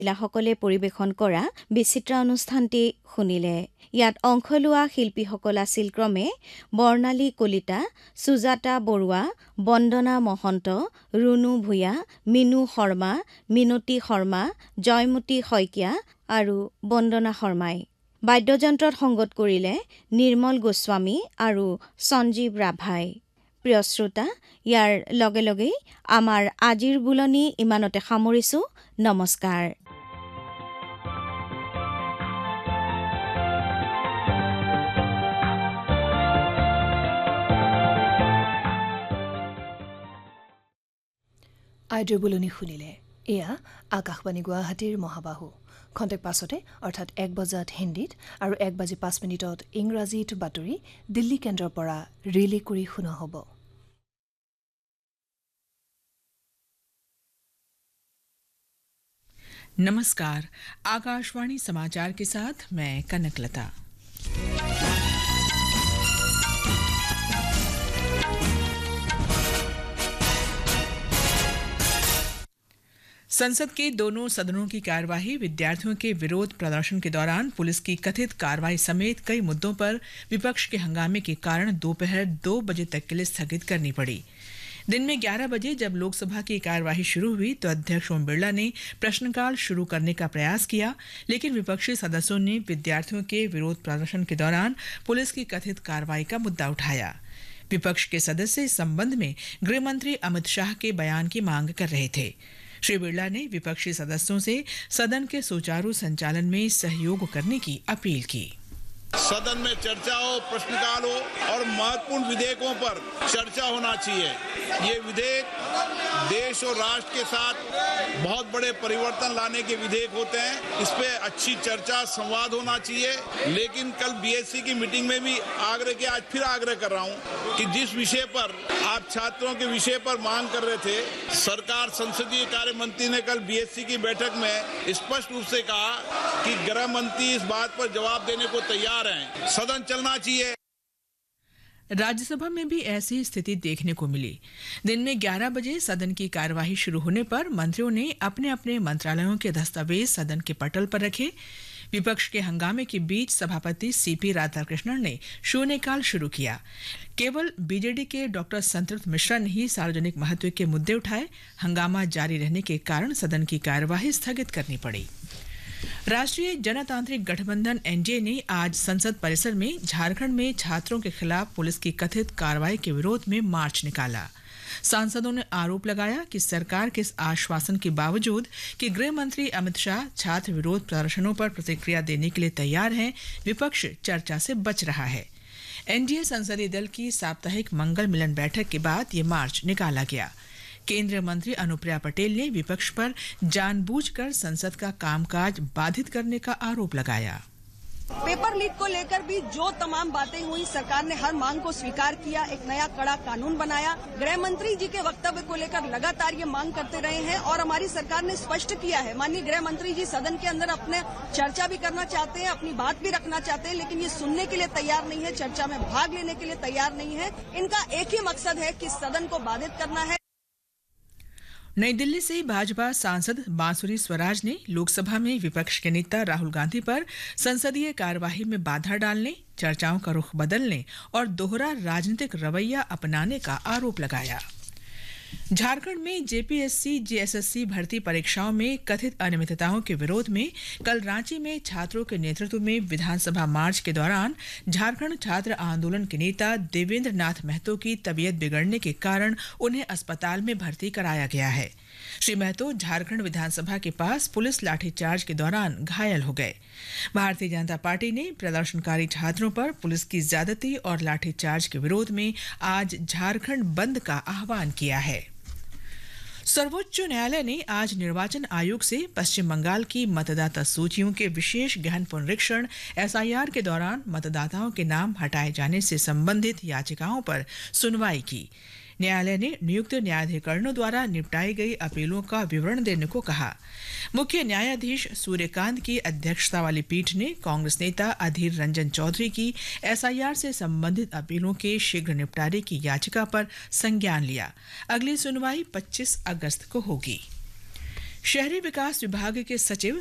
মহিলাসকলে পৰিৱেশন কৰা বিচিত্ৰ অনুষ্ঠানটি শুনিলে। ইয়াত অংশ লোৱা শিল্পীসকল আছিল ক্ৰমে বৰ্ণালী কলিতা, সুজাতা বৰুৱা, বন্দনা মহন্ত, ৰুণু ভূঞা, মিনু শৰ্মা, মিনতী শৰ্মা, জয়মতী শইকীয়া আৰু বন্দনা শৰ্মাই। বাদ্যযন্ত্ৰত সংগত কৰিলে নিৰ্মল গোস্বামী আৰু সঞ্জীৱ ৰাভাই। প্ৰিয় শ্ৰোতা, ইয়াৰ লগে লগেই আমাৰ আজিৰ বুলনি ইমানতে সামৰিছোঁ। নমস্কাৰ। আজিৰ বুলনি শুনিলে। এয়া আকাশবাণী গুৱাহাটীৰ মহাবাহু। খন্তেক পাছতে অৰ্থাৎ 1 বজাত হিন্দীত আৰু 1:05 ইংৰাজীত বাতৰি দিল্লী কেন্দ্ৰৰ পৰা ৰিলে কৰি শুনা হ'ব। नमस्कार। आकाशवाणी समाचार के साथ मैं कनकलता। संसद के दोनों सदनों की कार्यवाही विद्यार्थियों के विरोध प्रदर्शन के दौरान पुलिस की कथित कार्रवाई समेत कई मुद्दों पर विपक्ष के हंगामे के कारण दोपहर 2 बजे तक के लिए स्थगित करनी पड़ी। दिन में 11 बजे जब लोकसभा की कार्यवाही शुरू हुई तो अध्यक्ष ओम बिरला ने प्रश्नकाल शुरू करने का प्रयास किया, लेकिन विपक्षी सदस्यों ने विद्यार्थियों के विरोध प्रदर्शन के दौरान पुलिस की कथित कार्रवाई का मुद्दा उठाया। विपक्ष के सदस्य इस संबंध में गृह मंत्री अमित शाह के बयान की मांग कर रहे थे। श्री बिरला ने विपक्षी सदस्यों से सदन के सुचारू संचालन में सहयोग करने की अपील की। सदन में चर्चा हो, प्रश्नकाल हो और महत्वपूर्ण विधेयकों पर चर्चा होना चाहिए। ये विधेयक देश और राष्ट्र के साथ बहुत बड़े परिवर्तन लाने के विधेयक होते हैं। इस पे अच्छी चर्चा, संवाद होना चाहिए। लेकिन कल बीएससी की मीटिंग में भी आग्रह किया, आज फिर आग्रह कर रहा हूँ कि जिस विषय पर आप छात्रों के विषय पर मांग कर रहे थे, सरकार संसदीय कार्य मंत्री ने कल बीएससी की बैठक में स्पष्ट रूप से कहा कि गृह मंत्री इस बात पर जवाब देने को तैयार हैं। सदन चलना चाहिए। राज्यसभा में भी ऐसी स्थिति देखने को मिली। दिन में 11 बजे सदन की कार्यवाही शुरू होने पर मंत्रियों ने अपने अपने मंत्रालयों के दस्तावेज सदन के पटल पर रखे। विपक्ष के हंगामे के बीच सभापति सीपी राधाकृष्णन ने शून्यकाल शुरू किया। केवल बीजेडी के डॉक्टर संतृप्त मिश्रा ने ही सार्वजनिक महत्व के मुद्दे उठाए। हंगामा जारी रहने के कारण सदन की कार्यवाही स्थगित करनी पड़ी। राष्ट्रीय जनतांत्रिक गठबंधन एनडीए ने आज संसद परिसर में झारखंड में छात्रों के खिलाफ पुलिस की कथित कार्रवाई के विरोध में मार्च निकाला। सांसदों ने आरोप लगाया कि सरकार के इस आश्वासन के बावजूद कि गृह मंत्री अमित शाह छात्र विरोध प्रदर्शनों पर प्रतिक्रिया देने के लिए तैयार हैं, विपक्ष चर्चा से बच रहा है। एनडीए संसदीय दल की साप्ताहिक मंगल मिलन बैठक के बाद ये मार्च निकाला गया। केंद्रीय मंत्री अनुप्रिया पटेल ने विपक्ष पर जानबूझकर संसद का कामकाज बाधित करने का आरोप लगाया। पेपर लीक को लेकर भी जो तमाम बातें हुई, सरकार ने हर मांग को स्वीकार किया, एक नया कड़ा कानून बनाया। गृह मंत्री जी के वक्तव्य को लेकर लगातार ये मांग करते रहे हैं और हमारी सरकार ने स्पष्ट किया है। माननीय गृह मंत्री जी सदन के अंदर अपने चर्चा भी करना चाहते हैं, अपनी बात भी रखना चाहते हैं, लेकिन ये सुनने के लिए तैयार नहीं है, चर्चा में भाग लेने के लिए तैयार नहीं है। इनका एक ही मकसद है कि सदन को बाधित करना है। नई दिल्ली से भाजपा सांसद बांसुरी स्वराज ने लोकसभा में विपक्ष के नेता राहुल गांधी पर संसदीय कार्यवाही में बाधा डालने, चर्चाओं का रुख बदलने और दोहरा राजनीतिक रवैया अपनाने का आरोप लगाया। झारखंड में जेपीएससी जेएसएससी भर्ती परीक्षाओं में कथित अनियमितताओं के विरोध में कल रांची में छात्रों के नेतृत्व में विधानसभा मार्च के दौरान झारखंड छात्र आंदोलन के नेता देवेंद्र नाथ महतो की तबीयत बिगड़ने के कारण उन्हें अस्पताल में भर्ती कराया गया है। श्री महतो झारखंड विधानसभा के पास पुलिस लाठीचार्ज के दौरान घायल हो गए। भारतीय जनता पार्टी ने प्रदर्शनकारी छात्रों पर पुलिस की ज्यादती और लाठीचार्ज के विरोध में आज झारखंड बंद का आह्वान किया है। सर्वोच्च न्यायालय ने आज निर्वाचन आयोग से पश्चिम बंगाल की मतदाता सूचियों के विशेष गहन पुनरीक्षण एसआईआर के दौरान मतदाताओं के नाम हटाए जाने से संबंधित याचिकाओं पर सुनवाई की। न्यायालय ने नियुक्त न्यायाधिकरणों द्वारा निपटाई गई अपीलों का विवरण देने को कहा। मुख्य न्यायाधीश सूर्यकांत की अध्यक्षता वाली पीठ ने कांग्रेस नेता अधीर रंजन चौधरी की एसआईआर से संबंधित अपीलों के शीघ्र निपटारे की याचिका पर संज्ञान लिया। अगली सुनवाई 25 अगस्त को होगी। शहरी विकास विभाग के सचिव